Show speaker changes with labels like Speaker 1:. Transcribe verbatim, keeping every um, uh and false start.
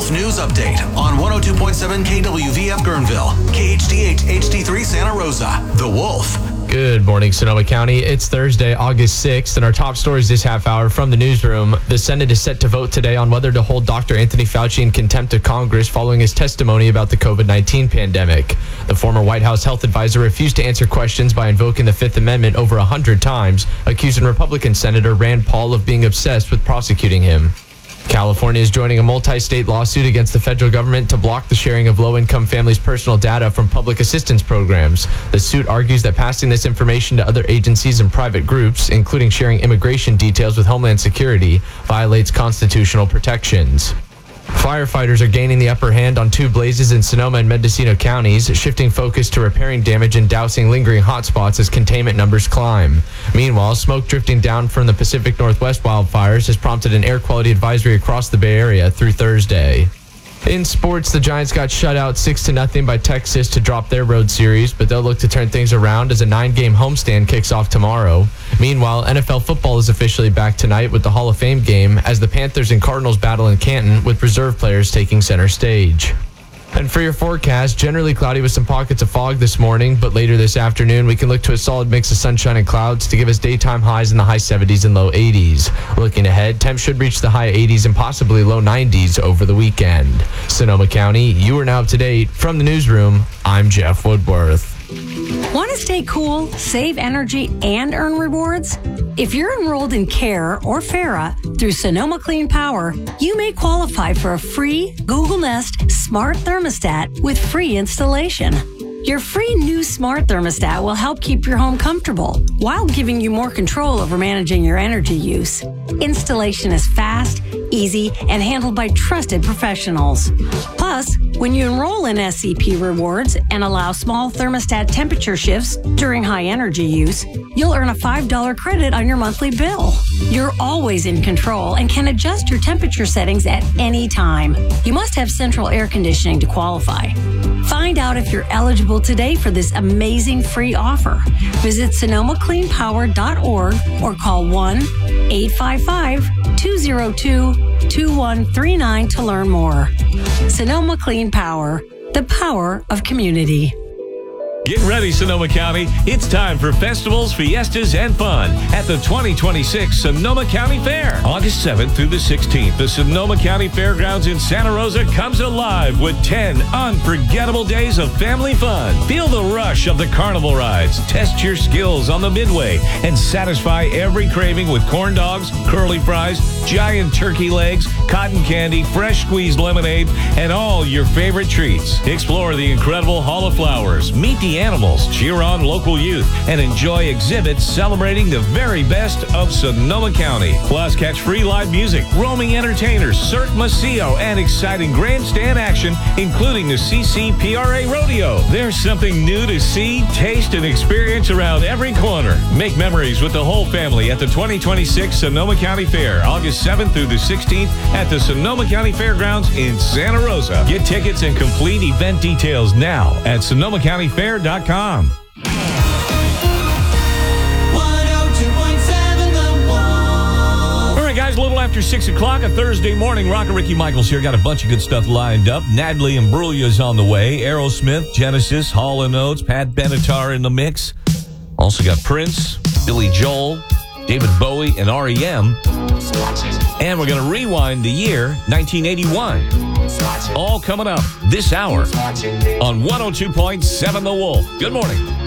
Speaker 1: Wolf News Update on one oh two point seven K W V F Guerneville, K H D H H D three Santa Rosa. The Wolf.
Speaker 2: Good morning, Sonoma County. It's Thursday, August sixth, and our top stories this half hour from the newsroom. The Senate is set to vote today on whether to hold Doctor Anthony Fauci in contempt of Congress following his testimony about the COVID nineteen pandemic. The former White House health advisor refused to answer questions by invoking the Fifth Amendment over one hundred times, accusing Republican Senator Rand Paul of being obsessed with prosecuting him. California is joining a multi-state lawsuit against the federal government to block the sharing of low-income families' personal data from public assistance programs. The suit argues that passing this information to other agencies and private groups, including sharing immigration details with Homeland Security, violates constitutional protections. Firefighters are gaining the upper hand on two blazes in Sonoma and Mendocino counties, shifting focus to repairing damage and dousing lingering hotspots as containment numbers climb. Meanwhile, smoke drifting down from the Pacific Northwest wildfires has prompted an air quality advisory across the Bay Area through Thursday. In sports, the Giants got shut out six to nothing by Texas to drop their road series, but they'll look to turn things around as a nine-game homestand kicks off tomorrow. Meanwhile, N F L football is officially back tonight with the Hall of Fame game as the Panthers and Cardinals battle in Canton with reserve players taking center stage. And for your forecast, generally cloudy with some pockets of fog this morning, but later this afternoon, we can look to a solid mix of sunshine and clouds to give us daytime highs in the high seventies and low eighties. Looking ahead, temps should reach the high eighties and possibly low nineties over the weekend. Sonoma County, you are now up to date. From the newsroom, I'm Jeff Woodworth.
Speaker 3: Want to stay cool, save energy, and earn rewards? If you're enrolled in CARE or FARA through Sonoma Clean Power, you may qualify for a free Google Nest smart thermostat with free installation. Your free new smart thermostat will help keep your home comfortable while giving you more control over managing your energy use. Installation is fast, easy, and handled by trusted professionals. Plus, when you enroll in S C P Rewards and allow small thermostat temperature shifts during high energy use, you'll earn a five dollars credit on your monthly bill. You're always in control and can adjust your temperature settings at any time. You must have central air conditioning to qualify. Find out if you're eligible today for this amazing free offer. Visit sonoma clean power dot org or call one eight five five, two oh two, two one three nine to learn more. Sonoma Clean Power, the power of community.
Speaker 4: Get ready, Sonoma County. It's time for festivals, fiestas, and fun at the twenty twenty-six Sonoma County Fair. August seventh through the sixteenth, the Sonoma County Fairgrounds in Santa Rosa comes alive with ten unforgettable days of family fun. Feel the rush of the carnival rides, test your skills on the midway, and satisfy every craving with corn dogs, curly fries, giant turkey legs, cotton candy, fresh squeezed lemonade, and all your favorite treats. Explore the incredible Hall of Flowers, meet the animals, cheer on local youth, and enjoy exhibits celebrating the very best of Sonoma County. Plus, catch free live music, roaming entertainers, Cirque Maceo, and exciting grandstand action, including the C C P R A Rodeo. There's something new to see, taste, and experience around every corner. Make memories with the whole family at the twenty twenty-six Sonoma County Fair, August seventh through the sixteenth at the Sonoma County Fairgrounds in Santa Rosa. Get tickets and complete event details now at sonoma county fair dot com. All right, guys, a little after six o'clock, a Thursday morning. Rocker Ricky Michaels here. Got a bunch of good stuff lined up. Natalie Imbruglia's on the way. Aerosmith, Genesis, Hall and Oates, Pat Benatar in the mix. Also got Prince, Billy Joel, David Bowie, and R E M. And we're going to rewind the year nineteen eighty-one. All coming up this hour on one oh two point seven The Wolf. Good morning.